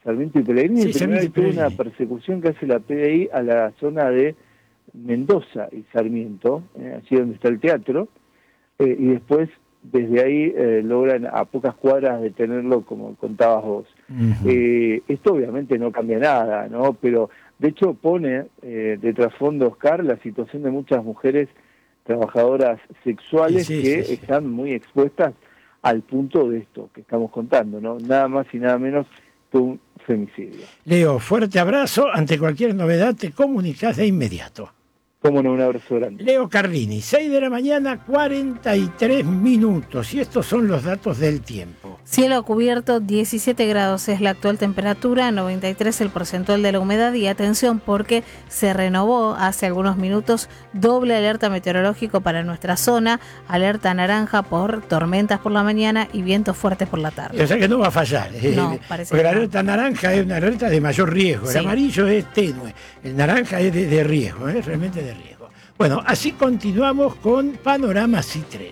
Sarmiento y Pellegrini. Sí, En primer Sarmiento y tuvo una Pellegrini. persecución que hace la PDI a la zona de Mendoza y Sarmiento, allí donde está el teatro, y después desde ahí logran a pocas cuadras detenerlo, como contabas vos. Esto obviamente no cambia nada, ¿no? Pero de hecho pone de trasfondo, Oscar, la situación de muchas mujeres trabajadoras sexuales que están muy expuestas al punto de esto que estamos contando, ¿no? Nada más y nada menos que un femicidio. Leo, fuerte abrazo. Ante cualquier novedad te comunicás de inmediato. Cómo no, un abrazo grande. Leo Carlini, 6 de la mañana, 43 minutos. Y estos son los datos del tiempo. Cielo cubierto, 17 grados es la actual temperatura, 93 el porcentual de la humedad. Y atención porque se renovó hace algunos minutos doble alerta meteorológico para nuestra zona. Alerta naranja por tormentas por la mañana y vientos fuertes por la tarde. O sea que no va a fallar. No, parece porque que la alerta naranja es una alerta de mayor riesgo. Sí. El amarillo es tenue. El naranja es de riesgo, realmente de riesgo. Bueno, así continuamos con Panorama C3.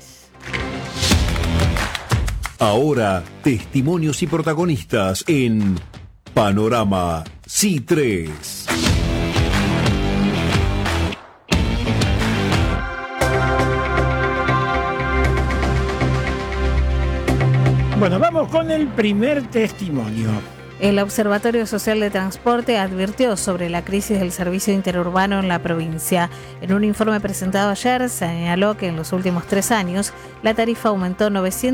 Ahora, testimonios y protagonistas en Panorama C3. Bueno, vamos con el primer testimonio. El Observatorio Social de Transporte advirtió sobre la crisis del servicio interurbano en la provincia. En un informe presentado ayer, señaló que en los últimos 3 años la tarifa aumentó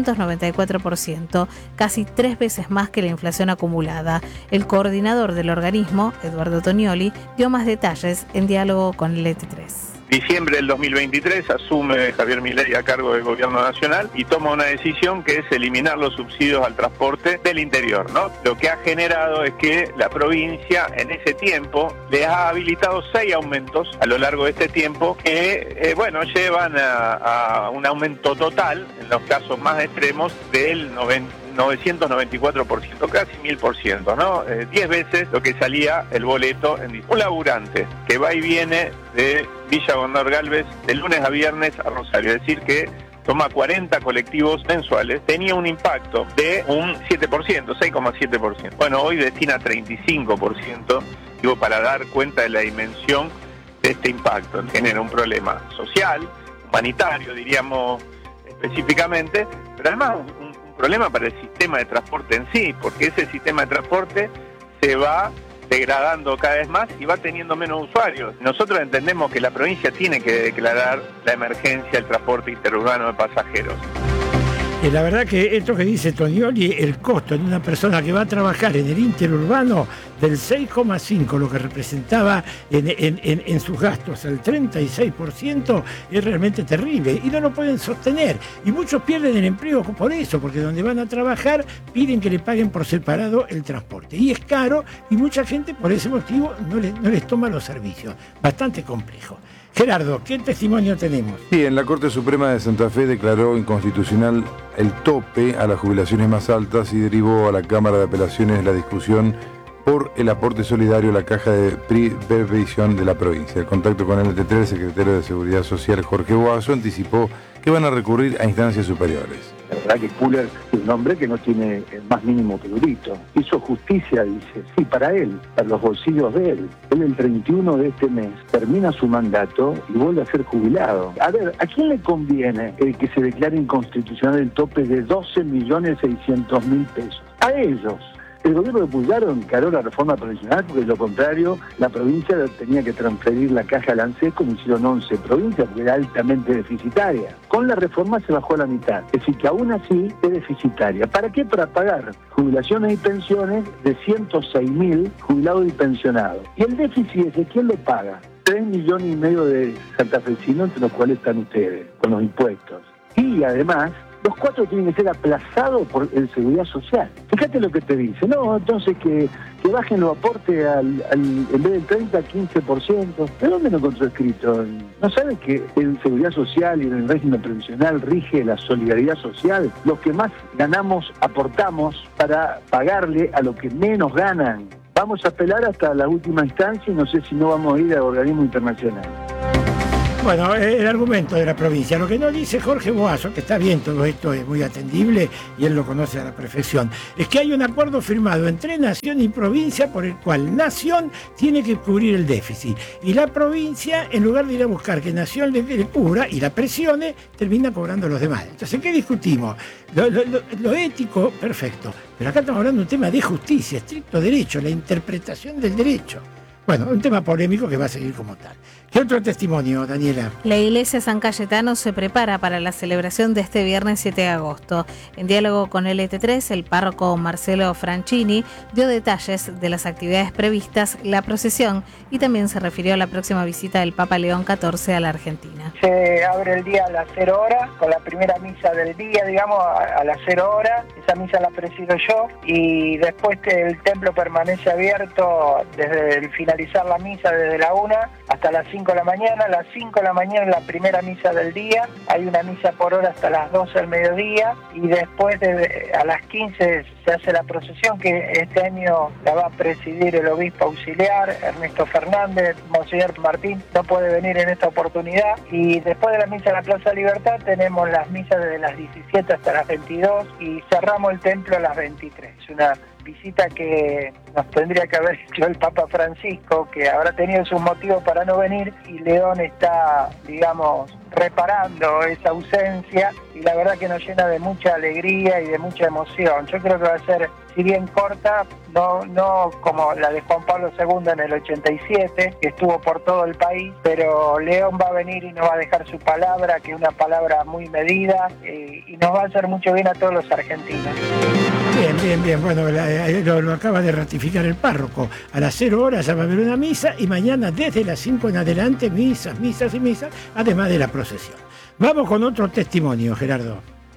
994%, casi 3 veces más que la inflación acumulada. El coordinador del organismo, Eduardo Tonioli, dio más detalles en diálogo con el ET3. Diciembre del 2023 asume Javier Milei a cargo del gobierno nacional y toma una decisión que es eliminar los subsidios al transporte del interior, ¿no? Lo que ha generado es que la provincia en ese tiempo le ha habilitado 6 aumentos a lo largo de este tiempo que, llevan a un aumento total, en los casos más extremos, del 994%, casi 1000%, ¿no? 10 veces lo que salía el boleto en un laburante que va y viene de Villa Gondor Galvez de lunes a viernes a Rosario, es decir que toma 40 colectivos mensuales, tenía un impacto de un 7%, 6,7%. Bueno, hoy destina 35%, digo, para dar cuenta de la dimensión de este impacto. Genera un problema social, humanitario, diríamos específicamente, pero además un problema para el sistema de transporte en sí, porque ese sistema de transporte se va degradando cada vez más y va teniendo menos usuarios. Nosotros entendemos que la provincia tiene que declarar la emergencia del transporte interurbano de pasajeros. La verdad que esto que dice Tonioli, el costo de una persona que va a trabajar en el interurbano del 6,5%, lo que representaba en sus gastos, el 36%, es realmente terrible y no lo pueden sostener. Y muchos pierden el empleo por eso, porque donde van a trabajar piden que le paguen por separado el transporte. Y es caro y mucha gente por ese motivo no les toma los servicios. Bastante complejo. Gerardo, ¿qué testimonio tenemos? Sí, en la Corte Suprema de Santa Fe declaró inconstitucional el tope a las jubilaciones más altas y derivó a la Cámara de Apelaciones la discusión por el aporte solidario a la caja de previsión de la provincia. El contacto con el ET3, el secretario de Seguridad Social, Jorge Boazo, anticipó que van a recurrir a instancias superiores. La verdad que Kuller es un hombre que no tiene el más mínimo prurito. Hizo justicia, dice, sí, para él, para los bolsillos de él. Él el 31 de este mes termina su mandato y vuelve a ser jubilado. A ver, ¿a quién le conviene que se declare inconstitucional el tope de 12.600.000 pesos? A ellos. El gobierno de Puyaro encaró la reforma provisional porque de lo contrario la provincia tenía que transferir la caja al ANSES como hicieron 11 provincias porque era altamente deficitaria. Con la reforma se bajó a la mitad, es decir que aún así es deficitaria. ¿Para qué? Para pagar jubilaciones y pensiones de 106.000 jubilados y pensionados. ¿Y el déficit ese quién lo paga? 3,5 millones de santafesinos, entre los cuales están ustedes, con los impuestos. Y además los 4 tienen que ser aplazados por el Seguridad Social. Fíjate lo que te dice. No, entonces que bajen los aportes en vez del 30 al 15%. ¿De dónde lo encontró escrito? ¿No sabes que en Seguridad Social y en el régimen previsional rige la solidaridad social? Los que más ganamos aportamos para pagarle a los que menos ganan. Vamos a apelar hasta la última instancia y no sé si no vamos a ir a organismos internacionales. Bueno, el argumento de la provincia, lo que nos dice Jorge Boazo, que está bien, todo esto es muy atendible y él lo conoce a la perfección, es que hay un acuerdo firmado entre Nación y provincia por el cual Nación tiene que cubrir el déficit y la provincia, en lugar de ir a buscar que Nación le cubra y la presione, termina cobrando los demás. Entonces, ¿qué discutimos? Lo ético, perfecto, pero acá estamos hablando de un tema de justicia, estricto derecho, la interpretación del derecho. Bueno, un tema polémico que va a seguir como tal. ¿Qué otro testimonio, Daniela? La iglesia San Cayetano se prepara para la celebración de este viernes 7 de agosto. En diálogo con LT3, el párroco Marcelo Franchini dio detalles de las actividades previstas, la procesión y también se refirió a la próxima visita del Papa León XIV a la Argentina. Se abre el día a las 0 horas, con la primera misa del día, digamos, a las 0 horas. Esa misa la presido yo y después el templo permanece abierto desde el finalizar la misa, desde la 1 hasta las 5 de la mañana. A las 5 de la mañana la primera misa del día, hay una misa por hora hasta las 12 del mediodía y después a las 15 se hace la procesión que este año la va a presidir el obispo auxiliar Ernesto Fernández. Monseñor Martín no puede venir en esta oportunidad y después de la misa en la Plaza Libertad tenemos las misas desde las 17 hasta las 22 y cerramos el templo a las 23. Es una visita que nos tendría que haber hecho el Papa Francisco, que habrá tenido sus motivos para no venir y León está, digamos, reparando esa ausencia y la verdad que nos llena de mucha alegría y de mucha emoción. Yo creo que va a ser, si bien corta, no como la de Juan Pablo II en el 87, que estuvo por todo el país, pero León va a venir y nos va a dejar su palabra, que es una palabra muy medida y nos va a hacer mucho bien a todos los argentinos. Bien. Bueno, lo acaba de ratificar el párroco. A las 0 horas ya va a haber una misa y mañana desde las 5 en adelante misas, además de la procesión. Vamos con otro testimonio, Gerardo.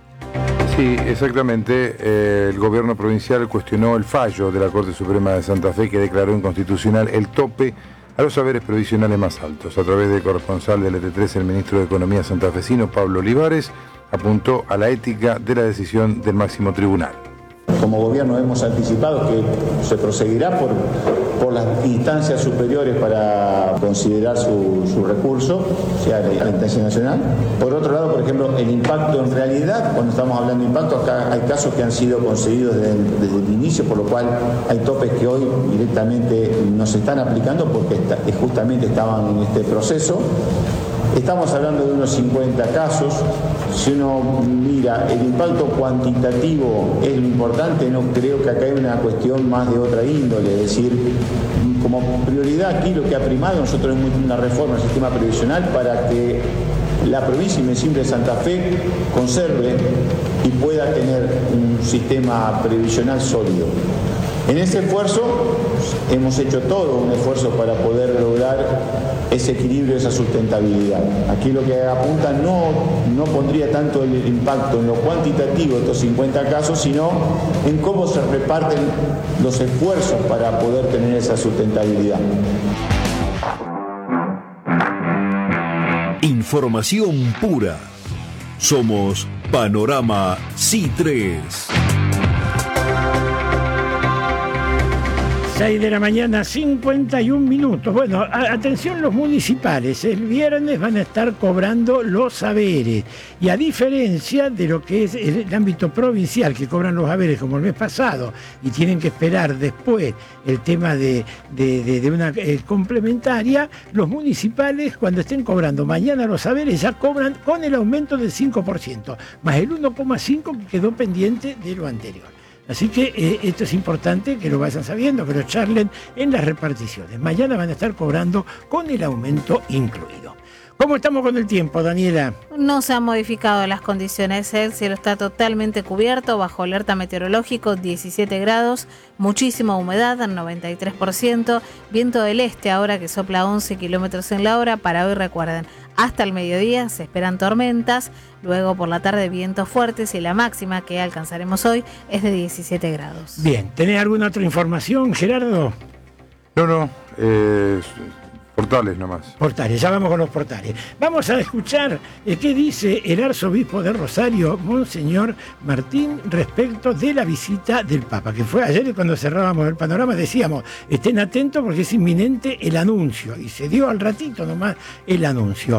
Sí, exactamente. El gobierno provincial cuestionó el fallo de la Corte Suprema de Santa Fe que declaró inconstitucional el tope a los saberes previsionales más altos. A través del corresponsal del ET3, el ministro de Economía santafesino, Pablo Olivares, apuntó a la ética de la decisión del máximo tribunal. Como gobierno hemos anticipado que se proseguirá por las instancias superiores para considerar su recurso, o sea, la instancia nacional. Por otro lado, por ejemplo, el impacto en realidad, cuando estamos hablando de impacto, acá hay casos que han sido concedidos desde el inicio, por lo cual hay topes que hoy directamente no se están aplicando porque justamente estaban en este proceso. Estamos hablando de unos 50 casos. Si uno mira el impacto cuantitativo es lo importante, no creo que acá hay una cuestión más de otra índole, es decir, como prioridad aquí lo que ha primado, nosotros hemos hecho una reforma del sistema previsional para que la provincia y municipio de Santa Fe conserve y pueda tener un sistema previsional sólido. En ese esfuerzo hemos hecho todo un esfuerzo para poder lograr ese equilibrio, esa sustentabilidad. Aquí lo que apunta no pondría tanto el impacto en lo cuantitativo de estos 50 casos, sino en cómo se reparten los esfuerzos para poder tener esa sustentabilidad. Información pura. Somos Panorama C3. 6 de la mañana, 51 minutos. Bueno, atención los municipales, el viernes van a estar cobrando los haberes. Y a diferencia de lo que es el ámbito provincial, que cobran los haberes como el mes pasado, y tienen que esperar después el tema de una complementaria, los municipales cuando estén cobrando mañana los haberes ya cobran con el aumento del 5%, más el 1,5% que quedó pendiente de lo anterior. Así que esto es importante que lo vayan sabiendo, que lo charlen en las reparticiones. Mañana van a estar cobrando con el aumento incluido. ¿Cómo estamos con el tiempo, Daniela? No se han modificado las condiciones. El cielo está totalmente cubierto, bajo alerta meteorológico, 17 grados, muchísima humedad, 93%, viento del este ahora que sopla a 11 kilómetros en la hora. Para hoy recuerden, hasta el mediodía se esperan tormentas, luego por la tarde vientos fuertes y la máxima que alcanzaremos hoy es de 17 grados. Bien, ¿tenés alguna otra información, Gerardo? No, portales nomás. Portales, ya vamos con los portales. Vamos a escuchar qué dice el arzobispo de Rosario, Monseñor Martín, respecto de la visita del Papa, que fue ayer cuando cerrábamos el panorama, decíamos, estén atentos porque es inminente el anuncio, y se dio al ratito nomás el anuncio.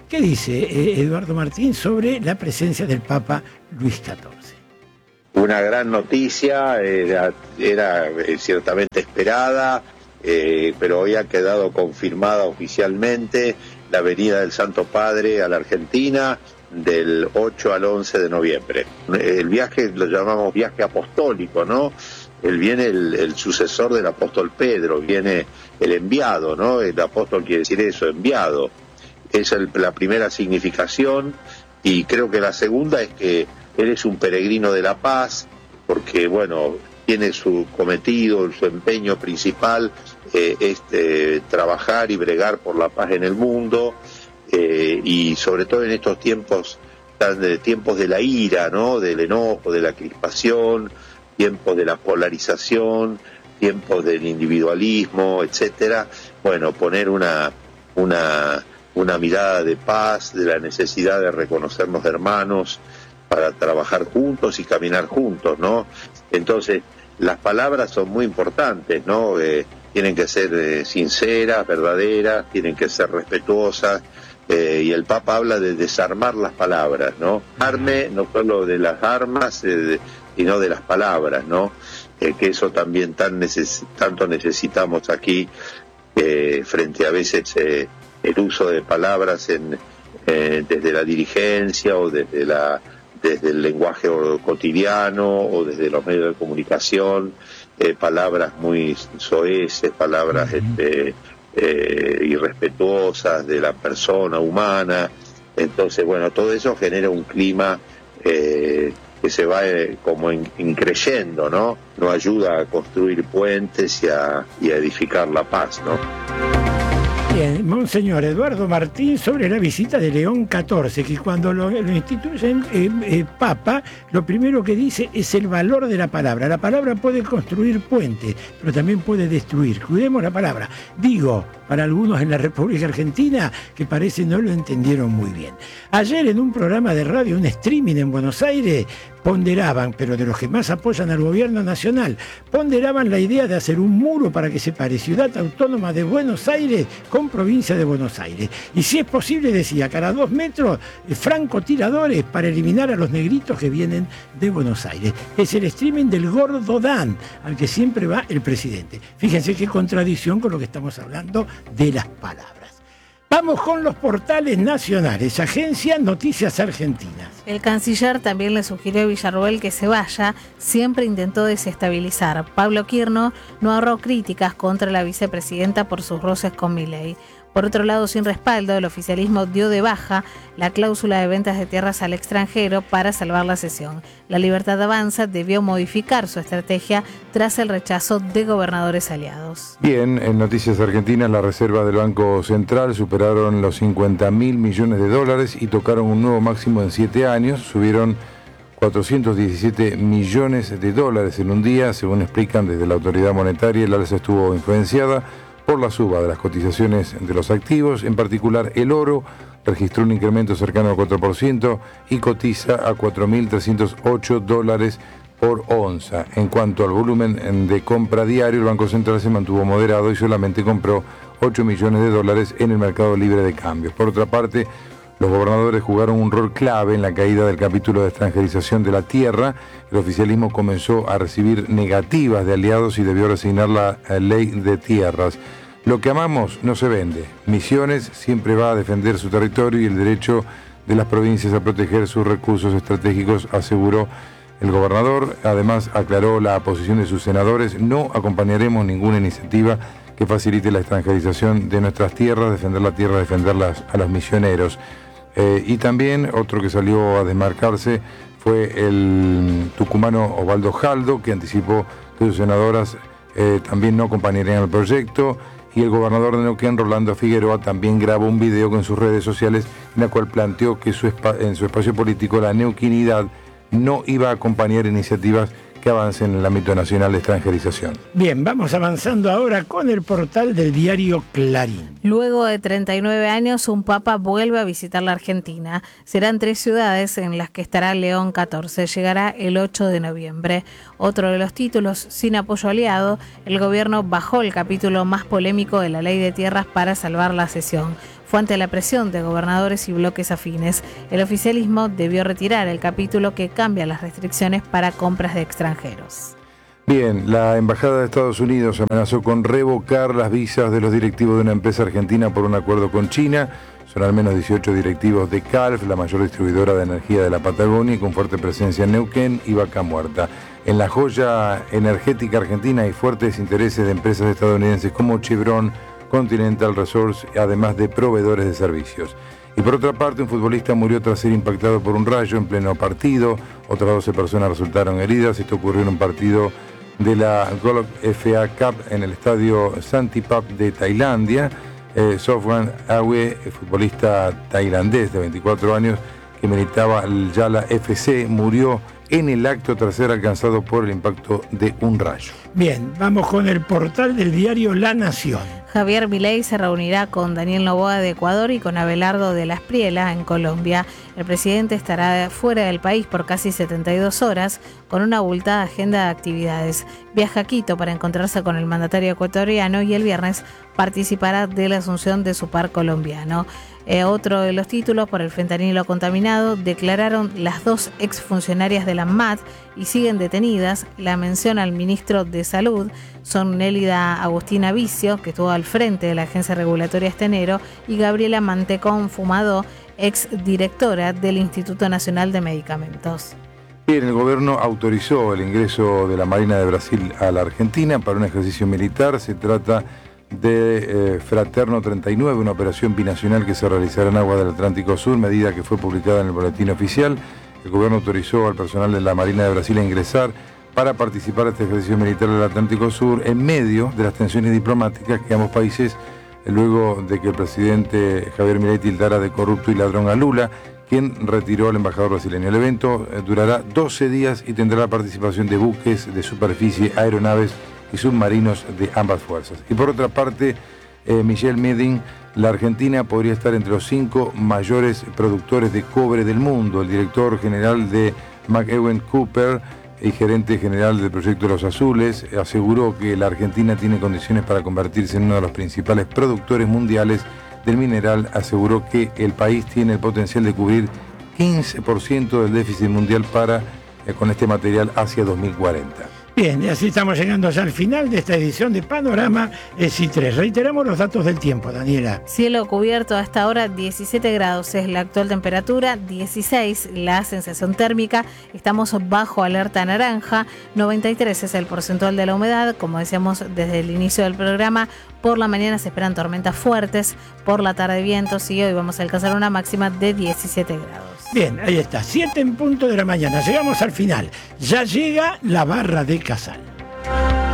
¿Qué dice Eduardo Martín sobre la presencia del Papa Luis XIV? Una gran noticia, era ciertamente esperada, pero hoy ha quedado confirmada oficialmente la venida del Santo Padre a la Argentina del 8 al 11 de noviembre. El viaje lo llamamos viaje apostólico, ¿no? Él viene el sucesor del apóstol Pedro, viene el enviado, ¿no? El apóstol quiere decir eso, enviado. Esa es la primera significación, y creo que la segunda es que él es un peregrino de la paz, porque, bueno, tiene su cometido, su empeño principal es trabajar y bregar por la paz en el mundo, y sobre todo en estos tiempos tiempos de la ira, ¿no? Del enojo, de la crispación, tiempos de la polarización, tiempos del individualismo, etcétera. Bueno, poner una mirada de paz, de la necesidad de reconocernos hermanos para trabajar juntos y caminar juntos, ¿no? Entonces, las palabras son muy importantes, ¿no? Tienen que ser sinceras, verdaderas, tienen que ser respetuosas, y el Papa habla de desarmar las palabras, ¿no? Arme no solo de las armas, sino de las palabras, ¿no? Que eso también tanto necesitamos aquí, frente a veces el uso de palabras desde la dirigencia o desde el lenguaje cotidiano o desde los medios de comunicación, palabras muy soeces, palabras irrespetuosas de la persona humana. Entonces, bueno, todo eso genera un clima que se va como increyendo, ¿no? No ayuda a construir puentes y a edificar la paz, ¿no? Bien, Monseñor Eduardo Martín sobre la visita de León XIV, que cuando lo instituyen Papa, lo primero que dice es el valor de la palabra. La palabra puede construir puentes, pero también puede destruir. Cuidemos la palabra. Digo, para algunos en la República Argentina, que parece no lo entendieron muy bien. Ayer en un programa de radio, un streaming en Buenos Aires, ponderaban, pero de los que más apoyan al gobierno nacional, ponderaban la idea de hacer un muro para que separe Ciudad Autónoma de Buenos Aires con provincia de Buenos Aires. Y si es posible, decía, cada 2 metros, francotiradores para eliminar a los negritos que vienen de Buenos Aires. Es el streaming del Gordo Dan, al que siempre va el presidente. Fíjense qué contradicción con lo que estamos hablando de las palabras. Vamos con los portales nacionales. Agencia Noticias Argentinas. El canciller también le sugirió a Villarroel que se vaya. Siempre intentó desestabilizar. Pablo Quirno no ahorró críticas contra la vicepresidenta por sus roces con Milei. Por otro lado, sin respaldo, el oficialismo dio de baja la cláusula de ventas de tierras al extranjero para salvar la sesión. La Libertad Avanza debió modificar su estrategia tras el rechazo de gobernadores aliados. Bien, en Noticias Argentinas, las reservas del Banco Central superaron los 50.000 millones de dólares y tocaron un nuevo máximo en 7 años. Subieron 417 millones de dólares en un día, según explican desde la autoridad monetaria. El alza estuvo influenciada por la suba de las cotizaciones de los activos, en particular el oro registró un incremento cercano al 4% y cotiza a $4.308 por onza. En cuanto al volumen de compra diario, el Banco Central se mantuvo moderado y solamente compró 8 millones de dólares en el mercado libre de cambios. Por otra parte, los gobernadores jugaron un rol clave en la caída del capítulo de extranjerización de la tierra. El oficialismo comenzó a recibir negativas de aliados y debió resignar la ley de tierras. Lo que amamos no se vende. Misiones siempre va a defender su territorio y el derecho de las provincias a proteger sus recursos estratégicos, aseguró el gobernador. Además, aclaró la posición de sus senadores: no acompañaremos ninguna iniciativa que facilite la extranjerización de nuestras tierras, defender la tierra, defenderlas a los misioneros. Y también otro que salió a desmarcarse fue el tucumano Osvaldo Jaldo, que anticipó que sus senadoras también no acompañarían al proyecto. Y el gobernador de Neuquén, Rolando Figueroa, también grabó un video con sus redes sociales en la cual planteó que en su espacio político la neuquinidad no iba a acompañar iniciativas que avancen en el ámbito nacional de extranjerización. Bien, vamos avanzando ahora con el portal del diario Clarín. Luego de 39 años, un papa vuelve a visitar la Argentina. Serán 3 ciudades en las que estará León XIV. Llegará el 8 de noviembre. Otro de los títulos: sin apoyo aliado, el gobierno bajó el capítulo más polémico de la ley de tierras para salvar la sesión. fue ante la presión de gobernadores y bloques afines. El oficialismo debió retirar el capítulo que cambia las restricciones para compras de extranjeros. Bien, la Embajada de Estados Unidos amenazó con revocar las visas de los directivos de una empresa argentina por un acuerdo con China. Son al menos 18 directivos de Calf, la mayor distribuidora de energía de la Patagonia, con fuerte presencia en Neuquén y Vaca Muerta. En la joya energética argentina hay fuertes intereses de empresas estadounidenses como Chevron, Continental Resource, además de proveedores de servicios. Y por otra parte, un futbolista murió tras ser impactado por un rayo en pleno partido. Otras 12 personas resultaron heridas. Esto ocurrió en un partido de la Golf FA Cup en el estadio Santipap de Tailandia. Sofwan Awe, futbolista tailandés de 24 años que militaba el Yala FC, murió en el acto tras ser alcanzado por el impacto de un rayo. Bien, vamos con el portal del diario La Nación. Javier Milei se reunirá con Daniel Noboa de Ecuador y con Abelardo de la Espriella en Colombia. El presidente estará fuera del país por casi 72 horas con una abultada agenda de actividades. Viaja a Quito para encontrarse con el mandatario ecuatoriano y el viernes participará de la asunción de su par colombiano. Otro de los títulos: por el fentanilo contaminado, declararon las 2 exfuncionarias de la ANMAT y siguen detenidas. La mención al ministro de Salud son Nélida Agustina Vicio, que estuvo al frente de la agencia regulatoria este enero, y Gabriela Mantecón Fumado, exdirectora del Instituto Nacional de Medicamentos. Bien, el gobierno autorizó el ingreso de la Marina de Brasil a la Argentina para un ejercicio militar. Se trata de Fraterno 39, una operación binacional que se realizará en aguas del Atlántico Sur, medida que fue publicada en el boletín oficial. El gobierno autorizó al personal de la Marina de Brasil a ingresar para participar de este ejercicio militar del Atlántico Sur en medio de las tensiones diplomáticas que ambos países, luego de que el presidente Javier Milei tildara de corrupto y ladrón a Lula, quien retiró al embajador brasileño. El evento durará 12 días y tendrá la participación de buques de superficie, aeronaves y submarinos de ambas fuerzas. Y por otra parte, Michel Medin, la Argentina podría estar entre los 5 mayores productores de cobre del mundo. El director general de McEwen Cooper y gerente general del proyecto Los Azules aseguró que la Argentina tiene condiciones para convertirse en uno de los principales productores mundiales del mineral. Aseguró que el país tiene el potencial de cubrir 15% del déficit mundial con este material hacia 2040. Bien, y así estamos llegando ya al final de esta edición de Panorama SI3. Reiteramos los datos del tiempo, Daniela. Cielo cubierto hasta ahora, 17 grados es la actual temperatura, 16 la sensación térmica, estamos bajo alerta naranja, 93 es el porcentual de la humedad. Como decíamos desde el inicio del programa, por la mañana se esperan tormentas fuertes, por la tarde vientos y hoy vamos a alcanzar una máxima de 17 grados. Bien, ahí está, 7 en punto de la mañana. Llegamos al final. Ya llega la barra de Casal.